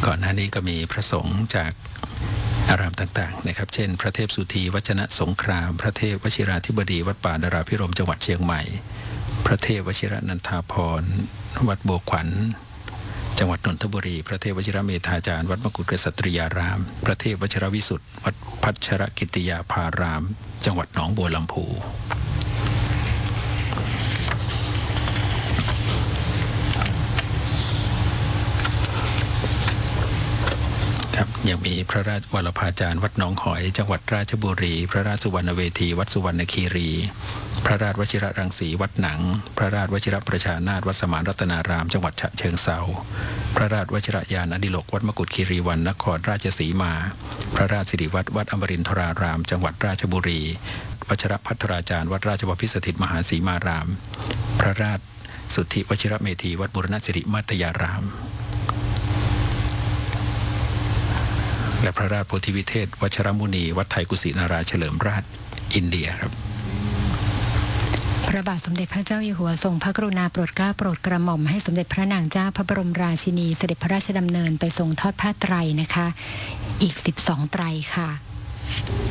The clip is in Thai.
ก่อนหน้านี้ก็มีพระสงฆ์จากอารามต่างๆนะครับเช่นพระเทพสุธีวัชนะสงครามพระเทพวชิราธิบดีวัดป่าดาราพิรมจังหวัดเชียงใหม่พระเทพวชิรนันทาภรณ์วัดบัวขวัญจังหวัดนนทบุรีพระเทพวชิรเมธาจารย์วัดมกุฎกษัตริยารามพระเทพวชิรวิสุทธิ์วัดพัชรกิติยาภารามจังหวัดหนองบัวลำพูครับยังมีพระราชวรภาจารย์วัดหนองหอยจังหวัดราชบุรีพระราชสุวรรณเวทีวัดสุวรรณคีรีพระราชวชิรรังสีวัดหนังพระราชวชิรประชานาถวัดสมานรัตนารามจังหวัดฉะเชิงเทราพระราชวชิรยานอดิโลกวัดมกุฎคีรีวันนครราชสีมาพระราชสิริวัดวัดอมรินทรารามจังหวัดราชบุรีวชิรพัฒราจารย์วัดราชบพิสถิตมหาสีมารามพระราชสุทธิวชิรเมธีวัดบุรณสิริมัตยารามและพระราชโพธิวิเทศวชรมุนีวัดไทยกุสินาราเฉลิมราชอินเดียครับพระบาทสมเด็จพระเจ้าอยู่หัวทรงพระกรุณาโปรดเกล้าโปรดกระหม่อมให้สมเด็จพระนางเจ้าพระบรมราชินีเสด็จพระราชดำเนินไปทรงทอดผ้าไตรนะคะอีก12 ไตรค่ะ